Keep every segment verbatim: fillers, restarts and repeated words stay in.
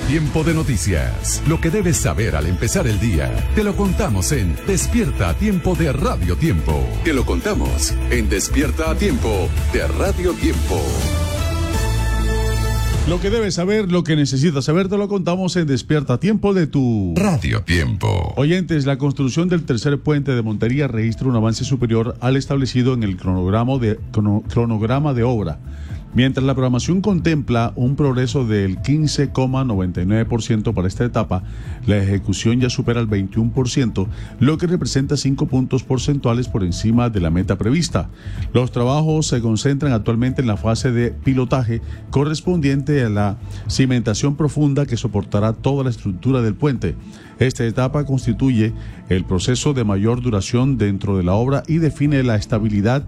Tiempo de noticias. Lo que debes saber al empezar el día. Te lo contamos en Despierta a Tiempo de Radio Tiempo. Te lo contamos en Despierta a Tiempo de Radio Tiempo. Lo que debes saber, lo que necesitas saber, te lo contamos en Despierta a Tiempo de tu Radio Tiempo. Oyentes, la construcción del tercer puente de Montería registra un avance superior al establecido en el cronograma de, crono, cronograma de obra. Mientras la programación contempla un progreso del quince coma noventa y nueve por ciento para esta etapa, la ejecución ya supera el veintiuno por ciento, lo que representa cinco puntos porcentuales por encima de la meta prevista. Los trabajos se concentran actualmente en la fase de pilotaje correspondiente a la cimentación profunda que soportará toda la estructura del puente. Esta etapa constituye el proceso de mayor duración dentro de la obra y define la estabilidad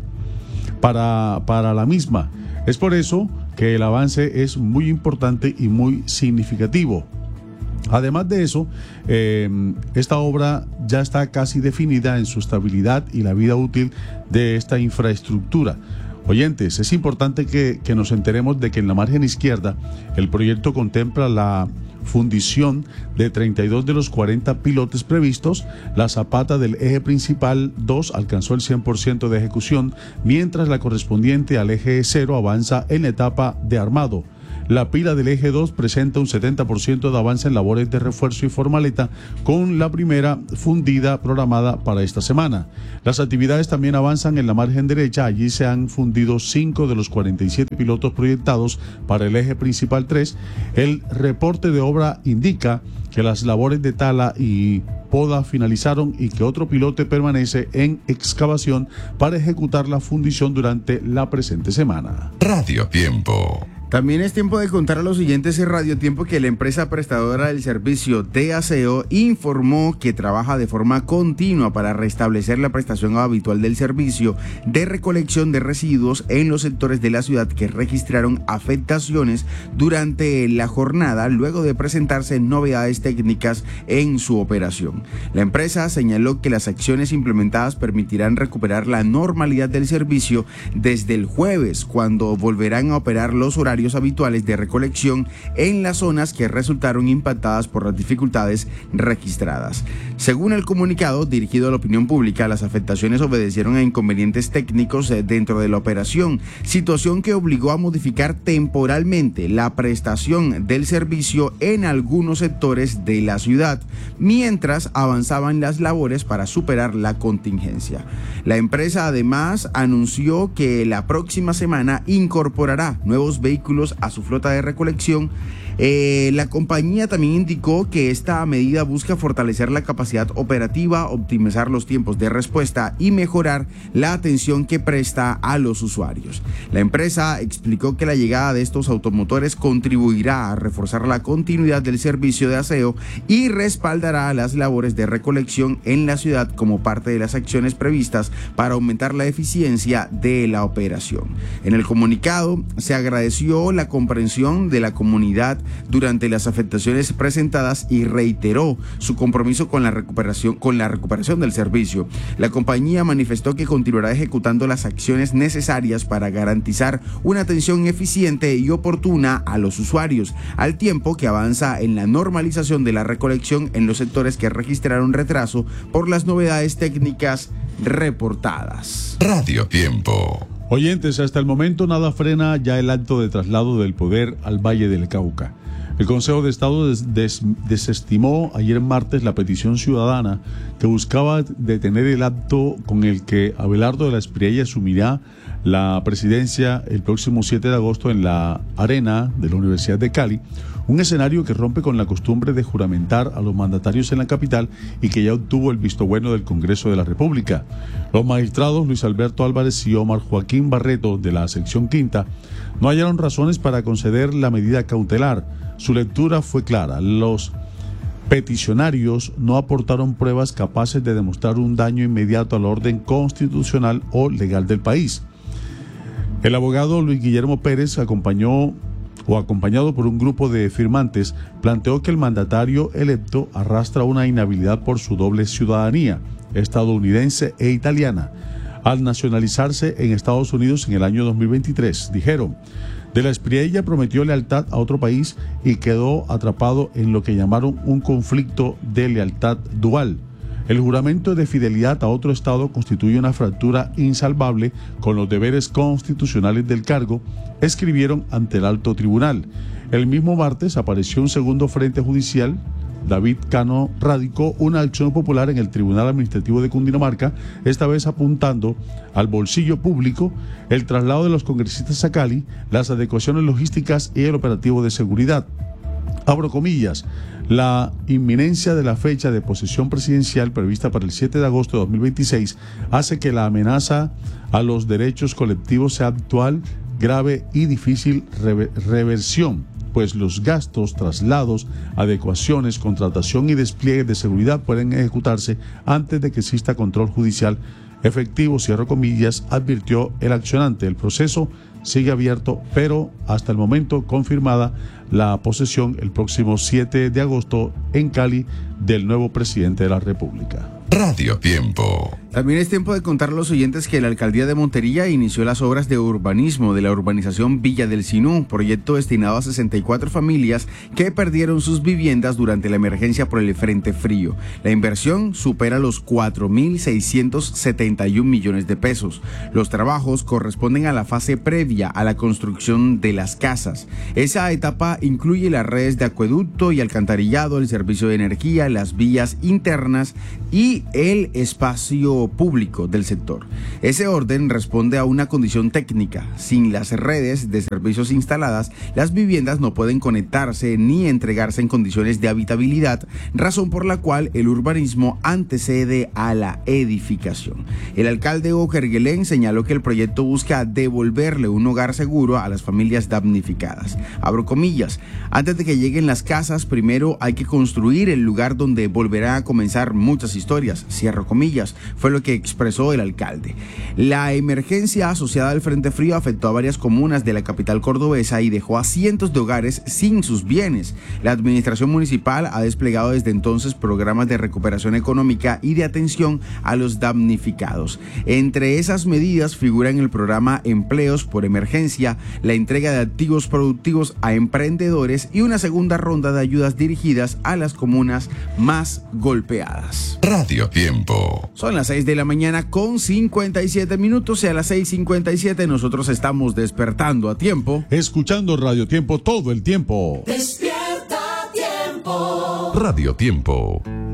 para, para la misma. Es por eso que el avance es muy importante y muy significativo. Además de eso, eh, esta obra ya está casi definida en su estabilidad y la vida útil de esta infraestructura. Oyentes, es importante que, que nos enteremos de que en la margen izquierda el proyecto contempla la fundición de treinta y dos de los cuarenta pilotes previstos. La zapata del eje principal dos alcanzó el cien por ciento de ejecución, mientras la correspondiente al eje cero avanza en la etapa de armado. La pila del eje dos presenta un setenta por ciento de avance en labores de refuerzo y formaleta, con la primera fundida programada para esta semana. Las actividades también avanzan en la margen derecha. Allí se han fundido cinco de los cuarenta y siete pilotos proyectados para el eje principal tres. El reporte de obra indica que las labores de tala y poda finalizaron y que otro pilote permanece en excavación para ejecutar la fundición durante la presente semana. Radio Tiempo. También es tiempo de contar a los siguientes en Radio Tiempo que la empresa prestadora del servicio de aseo informó que trabaja de forma continua para restablecer la prestación habitual del servicio de recolección de residuos en los sectores de la ciudad que registraron afectaciones durante la jornada luego de presentarse novedades técnicas en su operación. La empresa señaló que las acciones implementadas permitirán recuperar la normalidad del servicio desde el jueves, cuando volverán a operar los horarios habituales de recolección en las zonas que resultaron impactadas por las dificultades registradas. Según el comunicado dirigido a la opinión pública, las afectaciones obedecieron a inconvenientes técnicos dentro de la operación, situación que obligó a modificar temporalmente la prestación del servicio en algunos sectores de la ciudad, mientras avanzaban las labores para superar la contingencia. La empresa además anunció que la próxima semana incorporará nuevos vehículos a su flota de recolección. Eh, la compañía también indicó que esta medida busca fortalecer la capacidad operativa, optimizar los tiempos de respuesta y mejorar la atención que presta a los usuarios. La empresa explicó que la llegada de estos automotores contribuirá a reforzar la continuidad del servicio de aseo y respaldará las labores de recolección en la ciudad como parte de las acciones previstas para aumentar la eficiencia de la operación. En el comunicado se agradeció la comprensión de la comunidad durante las afectaciones presentadas y reiteró su compromiso con la recuperación, con la recuperación del servicio. La compañía manifestó que continuará ejecutando las acciones necesarias para garantizar una atención eficiente y oportuna a los usuarios, al tiempo que avanza en la normalización de la recolección en los sectores que registraron retraso por las novedades técnicas reportadas. Radio Tiempo. Oyentes, hasta el momento nada frena ya el acto de traslado del poder al Valle del Cauca. El Consejo de Estado des, des, desestimó ayer martes la petición ciudadana que buscaba detener el acto con el que Abelardo de la Espriella asumirá la presidencia el próximo siete de agosto en la arena de la Universidad de Cali, un escenario que rompe con la costumbre de juramentar a los mandatarios en la capital y que ya obtuvo el visto bueno del Congreso de la República. Los magistrados Luis Alberto Álvarez y Omar Joaquín Barreto de la sección quinta no hallaron razones para conceder la medida cautelar. Su lectura fue clara: los peticionarios no aportaron pruebas capaces de demostrar un daño inmediato al orden constitucional o legal del país. El abogado Luis Guillermo Pérez acompañó o acompañado por un grupo de firmantes, planteó que el mandatario electo arrastra una inhabilidad por su doble ciudadanía, estadounidense e italiana. al nacionalizarse en Estados Unidos en el año dos mil veintitrés. Dijeron: De la Espriella prometió lealtad a otro país y quedó atrapado en lo que llamaron un conflicto de lealtad dual. El juramento de fidelidad a otro Estado constituye una fractura insalvable con los deberes constitucionales del cargo, escribieron ante el alto tribunal. El mismo martes apareció un segundo frente judicial. David Cano radicó una acción popular en el Tribunal Administrativo de Cundinamarca, esta vez apuntando al bolsillo público, el traslado de los congresistas a Cali, las adecuaciones logísticas y el operativo de seguridad. Abro comillas: la inminencia de la fecha de posesión presidencial prevista para el siete de agosto de dos mil veintiséis hace que la amenaza a los derechos colectivos sea actual, grave y difícil rever- reversión, pues los gastos, traslados, adecuaciones, contratación y despliegue de seguridad pueden ejecutarse antes de que exista control judicial efectivo, cierro comillas, advirtió el accionante. El proceso sigue abierto, pero hasta el momento confirmada la posesión el próximo siete de agosto en Cali del nuevo presidente de la República. Radio Tiempo. También es tiempo de contar a los oyentes que la Alcaldía de Montería inició las obras de urbanismo de la urbanización Villa del Sinú, proyecto destinado a sesenta y cuatro familias que perdieron sus viviendas durante la emergencia por el Frente Frío. La inversión supera los cuatro mil seiscientos setenta y un millones de pesos. Los trabajos corresponden a la fase previa a la construcción de las casas. Esa etapa incluye las redes de acueducto y alcantarillado, el servicio de energía, las vías internas y el espacio público del sector. Ese orden responde a una condición técnica. Sin las redes de servicios instaladas, las viviendas no pueden conectarse ni entregarse en condiciones de habitabilidad, razón por la cual el urbanismo antecede a la edificación. El alcalde Ojerguelén señaló que el proyecto busca devolverle un hogar seguro a las familias damnificadas. Abro comillas: antes de que lleguen las casas, primero hay que construir el lugar donde volverán a comenzar muchas historias, cierro comillas, fue lo que expresó el alcalde. La emergencia asociada al Frente Frío afectó a varias comunas de la capital cordobesa y dejó a cientos de hogares sin sus bienes. La administración municipal ha desplegado desde entonces programas de recuperación económica y de atención a los damnificados. Entre esas medidas figuran el programa Empleos por Emergencia, la entrega de activos productivos a emprendedores y una segunda ronda de ayudas dirigidas a las comunas más golpeadas. Radio Tiempo. Son las seis de la mañana con cincuenta y siete minutos y a las seis cincuenta y siete nosotros estamos despertando a tiempo. Escuchando Radio Tiempo todo el tiempo. Despierta Tiempo. Radio Tiempo.